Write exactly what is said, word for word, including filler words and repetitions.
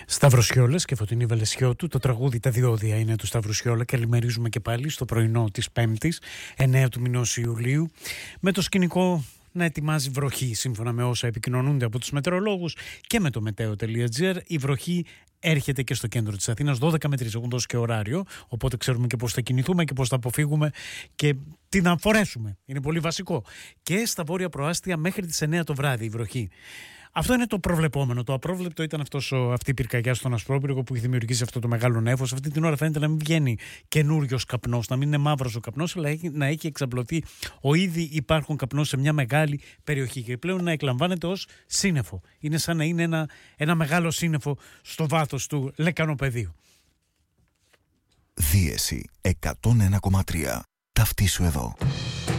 Σταυροσιόλες και Φωτεινή Βελεσιώτου. Το τραγούδι «Τα διόδια» είναι του Σταυροσιόλα. Καλημερίζουμε και πάλι στο πρωινό της Πέμπτης, εννέα του μηνός Ιουλίου, με το σκηνικό να ετοιμάζει βροχή, σύμφωνα με όσα επικοινωνούνται από τους μετεωρολόγους και με το μετeo.gr. Η βροχή έρχεται και στο κέντρο της Αθήνας, δώδεκα με τρεις, έχουν δώσει και ωράριο, οπότε ξέρουμε και πώς θα κινηθούμε και πώς θα αποφύγουμε και τι να φορέσουμε. Είναι πολύ βασικό. Και στα βόρεια προάστια μέχρι τις εννέα το βράδυ η βροχή. Αυτό είναι το προβλεπόμενο. Το απρόβλεπτο ήταν αυτός ο, αυτή η πυρκαγιά στον Ασπρόπυργο που έχει δημιουργήσει αυτό το μεγάλο νέφος. Αυτή την ώρα φαίνεται να μην βγαίνει καινούριος καπνός, να μην είναι μαύρος ο καπνός, αλλά να έχει εξαπλωθεί ο ήδη υπάρχον καπνός σε μια μεγάλη περιοχή και πλέον να εκλαμβάνεται ως σύννεφο. Είναι σαν να είναι ένα, ένα μεγάλο σύννεφο στο βάθος του λεκανοπεδίου. Δίεση εκατόν ένα κόμμα τρία. Ταυτίσου εδώ.